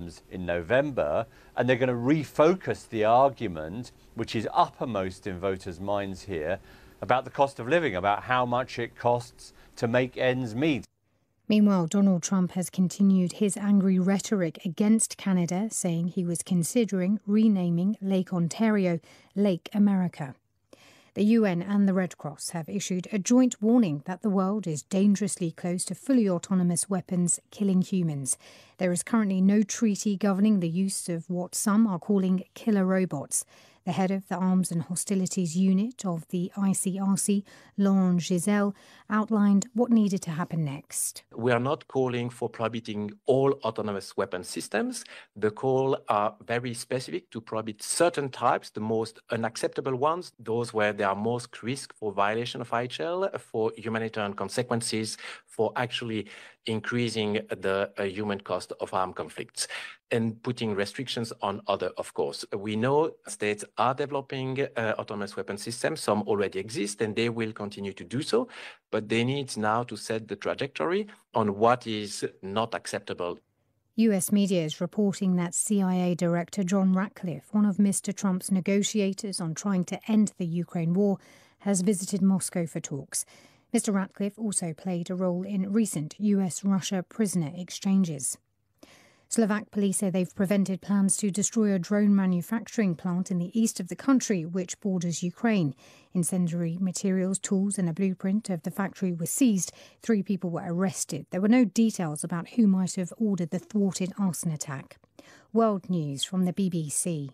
midterms in November, and they're going to refocus the argument, which is uppermost in voters' minds here, about the cost of living, about how much it costs to make ends meet. Meanwhile, Donald Trump has continued his angry rhetoric against Canada, saying he was considering renaming Lake Ontario Lake America. The UN and the Red Cross have issued a joint warning that the world is dangerously close to fully autonomous weapons killing humans. There is currently no treaty governing the use of what some are calling killer robots. The head of the Arms and Hostilities Unit of the ICRC, Laurent Giselle, outlined what needed to happen next. We are not calling for prohibiting all autonomous weapon systems. The call are very specific to prohibit certain types, the most unacceptable ones, those where there are most risk for violation of IHL, for humanitarian consequences, for actually increasing the human cost of armed conflicts, and putting restrictions on other, of course. We know states are developing autonomous weapon systems. Some already exist, and they will continue to do so. But they need now to set the trajectory on what is not acceptable. US media is reporting that CIA Director John Ratcliffe, one of Mr. Trump's negotiators on trying to end the Ukraine war, has visited Moscow for talks. Mr. Ratcliffe also played a role in recent US-Russia prisoner exchanges. Slovak police say they've prevented plans to destroy a drone manufacturing plant in the east of the country, which borders Ukraine. Incendiary materials, tools and a blueprint of the factory were seized. 3 people were arrested. There were no details about who might have ordered the thwarted arson attack. World news from the BBC.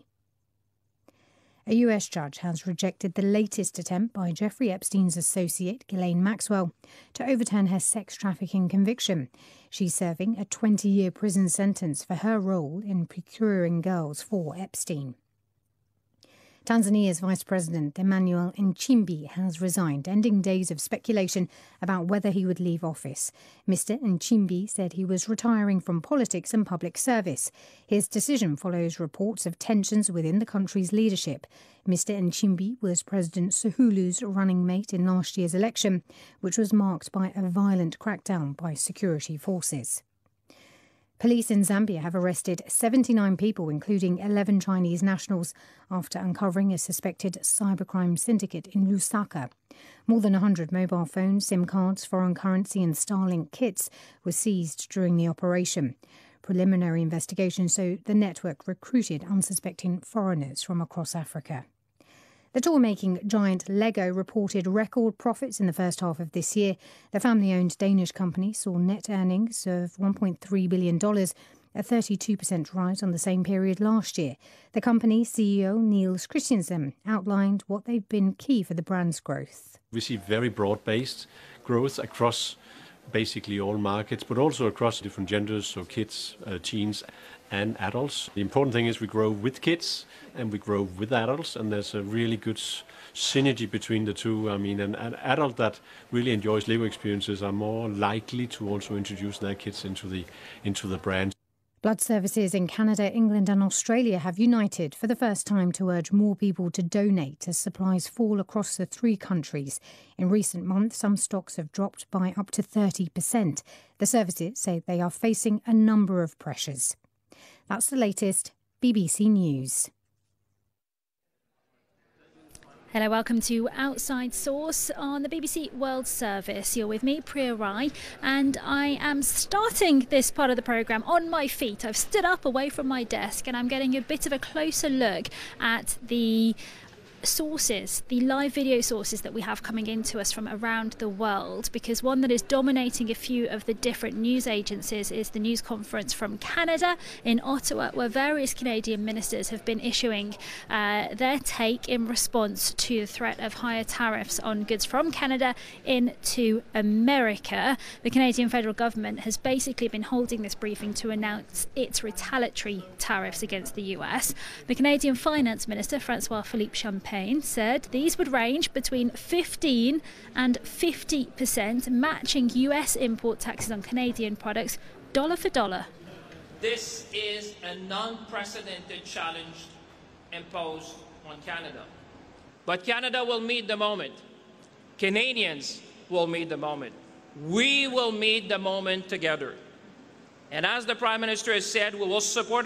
A US judge has rejected the latest attempt by Jeffrey Epstein's associate, Ghislaine Maxwell, to overturn her sex trafficking conviction. She's serving a 20-year prison sentence for her role in procuring girls for Epstein. Tanzania's Vice President Emmanuel Nchimbi has resigned, ending days of speculation about whether he would leave office. Mr. Nchimbi said he was retiring from politics and public service. His decision follows reports of tensions within the country's leadership. Mr. Nchimbi was President Suluhu's running mate in last year's election, which was marked by a violent crackdown by security forces. Police in Zambia have arrested 79 people, including 11 Chinese nationals, after uncovering a suspected cybercrime syndicate in Lusaka. More than 100 mobile phones, SIM cards, foreign currency and Starlink kits were seized during the operation. Preliminary investigations show the network recruited unsuspecting foreigners from across Africa. The toy-making giant Lego reported record profits in the first half of this year. The family-owned Danish company saw net earnings of $1.3 billion, a 32% rise on the same period last year. The company's CEO, Niels Christensen, outlined what they've been key for the brand's growth. We see very broad-based growth across basically all markets, but also across different genders, so kids, teens and adults. The important thing is we grow with kids and we grow with adults, and there's a really good synergy between the two. I mean, an adult that really enjoys Lego experiences are more likely to also introduce their kids into the brand. Blood services in Canada, England and Australia have united for the first time to urge more people to donate as supplies fall across the 3 countries. In recent months, some stocks have dropped by up to 30%. The services say they are facing a number of pressures. That's the latest. BBC News. Hello, welcome to Outside Source on the BBC World Service. You're with me, Priya Rai, and I am starting this part of the programme on my feet. I've stood up away from my desk and I'm getting a bit of a closer look at the sources, the live video sources that we have coming into us from around the world, because one that is dominating a few of the different news agencies is the news conference from Canada in Ottawa, where various Canadian ministers have been issuing their take in response to the threat of higher tariffs on goods from Canada into America. The Canadian federal government has basically been holding this briefing to announce its retaliatory tariffs against the US. The Canadian Finance Minister, François-Philippe Champagne, said these would range between 15 and 50%, matching US import taxes on Canadian products dollar for dollar. This is an unprecedented challenge imposed on Canada. But Canada will meet the moment. Canadians will meet the moment. We will meet the moment together. And as the Prime Minister has said, we will support